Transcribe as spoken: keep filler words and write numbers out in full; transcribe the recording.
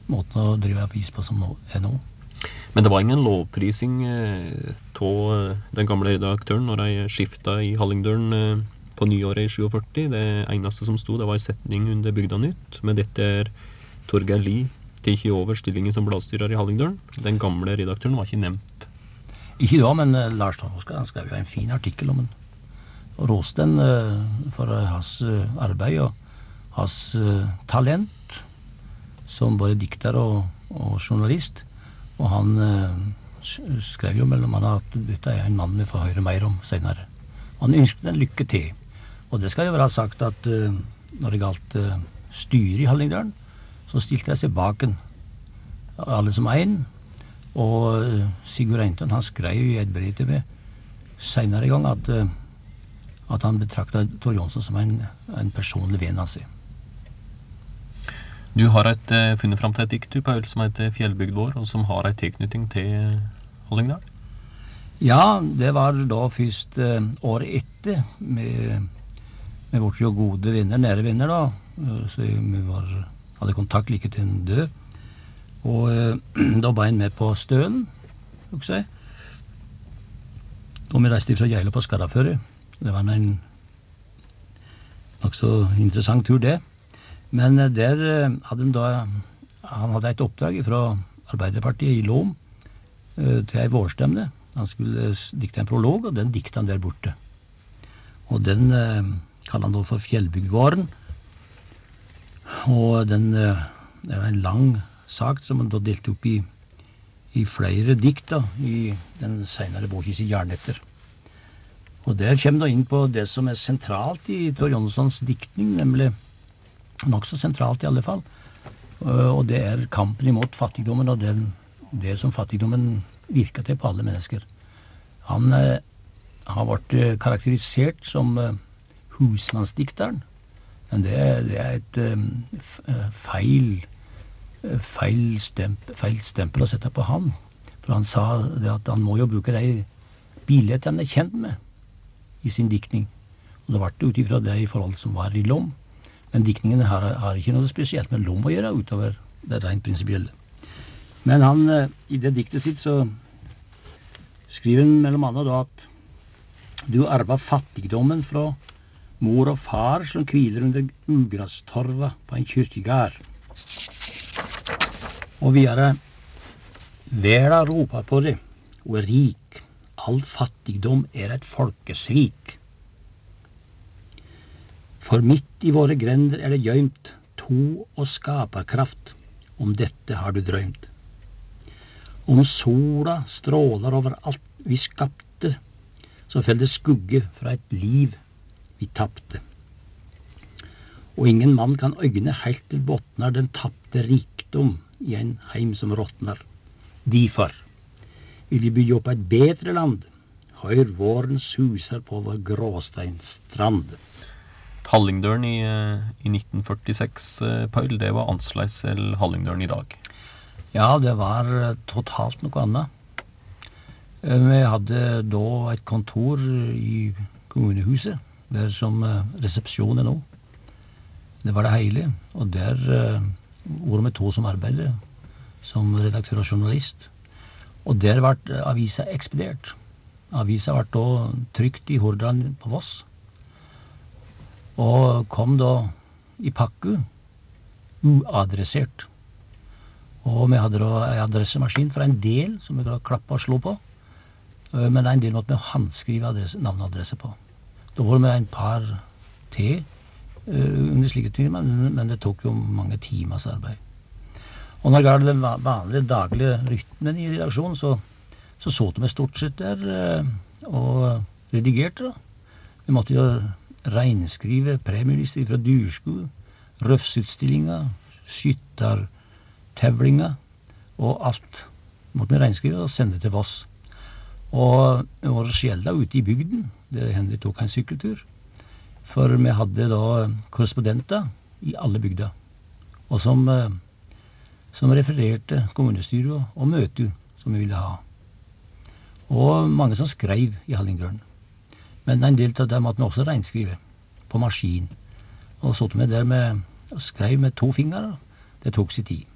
måten å drive avis på som nå, er nå. Men det var ingen lovprising av eh, den gamle redaktøren når jeg skifta i Hallingdølen eh, på nyåret i førtisju. Det eneste som sto, det var en setning under Bygda Nytt, men dette er Torgeir Lie, tikk over stillingen som bladstyrer i Hallingdølen. Den gamle redaktøren var ikke nevnt. Ikke da, men uh, Lars Tannoska, han skrev jo en fin artikkel om den. Og roste den uh, for uh, hans uh, arbeid og hans uh, talent som både dikter og, og journalist. Og han uh, skrev jo mellom annet at dette er en mann vi får høre mer om senere. Og han ønsket en lykke til. Og det skal jo være sagt at uh, når det galt uh, styre i Hallingdølen, så stilte jeg seg baken alle som en. Og uh, Sigurd Einton, han skrev i et brev til meg senere i gang at, uh, at han betraktet Tor Jonsson som en, en personlig venn av seg. Du har et, uh, funnet frem til et dikt, Paul, som heter Fjellbygd vår, og som har en tilknytning til Hallingdal. Ja, det var da først uh, året etter. Vi, vi var jo gode venner, nære venner da, uh, så vi var, hadde kontakt like til en død. Og uh, da var en med på Stølen, også. Og vi reiste fra Geilo på Skarraføre. Det var en nok så interessant tur, det. Men uh, der uh, hadde han da, han hadde et oppdrag fra Arbeiderpartiet i Lom uh, til ei vårstemne. Han skulle dikte en prolog, og den dikte han der borte. Og den eh, kaller han da for Fjellbygdvåren. Og den eh, det er en lang sak som han da delte opp i, i flere dikt da, i den senere boken i Jernnetter. Og der kommer da inn på det som er sentralt i Tor Jonssons diktning, nemlig nok så sentralt i alle fall. Og det er kampen imot fattigdommen og den, det som fattigdommen virker til på alle mennesker. Han eh, har vært eh, karakterisert som eh, husmannsdikteren, men det, det er et eh, feil, eh, feil, stemp, feil stempel å sette på han. For han sa det at han må jo bruke de bilder han er kjent med i sin diktning. Og det var ut ifra det i forhold som var i Lom. Men diktningen har, har ikke noe spesielt med Lom å gjøre utover det rent prinsipielle. Men han, i det diktet sitt, så skriver han mellom annet da at du arva fattigdommen fra mor og far som hviler under ugrastorva på en kyrkjegard. Og videre, verda ropar på det, og er rik, all fattigdom er et folkesvik. For midt i våre grender er det gjømt to og skaperkraft, om dette har du drømt. Om sola strålar over alt vi skapte, så fell det skugge fra et liv vi tappte. Og ingen mann kan øyne heilt til botnar den tappte rikdom i en heim som råtnar. Derfor vil vi bygge opp et bedre land, høyr våren suser på vår gråsteinstrand. Hallingdølen i, i nitten førtiseks, Paul, det var annerledes enn Hallingdølen i dag. Ja, det var totalt noe annet. Vi hadde da et kontor i kommunehuset, der som resepsjon er nå. Det var det hele, og der var vi to som arbeidet, som redaktør og journalist. Og der ble avisa ekspedert. Avisa ble da trykt i Hordaland på Voss, og kom da i pakke, uadressert. Og vi hadde da en adressemaskin for en del som vi da klappet og slo på, men en del måtte vi handskrive adresse, navn og adresse på. Da var vi en par til under slike timer, men det tok jo mange timers arbeid. Og når det gjaldt den vanlige daglige rytmen i redaksjonen, så, så så vi stort sett der og redigerte. Vi måtte jo regnskrive premielister fra dyrsko, røfsutstillinger, skytter, tevlinga og alt måtte vi regnskrive og sende til Voss. Og vi var sjelda ute i bygden. Det hendte vi tok en sykkeltur. For vi hadde da korrespondenter i alle bygder, og som, som refererte kommunestyret og møter som vi ville ha. Og mange som skrev i Hallingdølen. Men en del av dem måtte vi også regnskrive på maskin. Og så vi der med, og skrev med to fingre. Det tok sin tid.